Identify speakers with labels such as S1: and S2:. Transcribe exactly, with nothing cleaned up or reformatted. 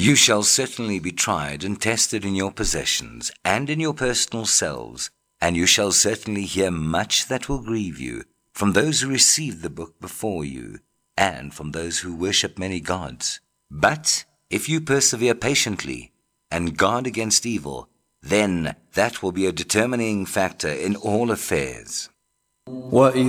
S1: You shall certainly be tried and tested in your possessions and in your personal selves, and you shall certainly hear much that will grieve you from those who received the book before you, and from those who worship many gods. But if you persevere patiently and guard against evil, then that will be a determining factor in all affairs.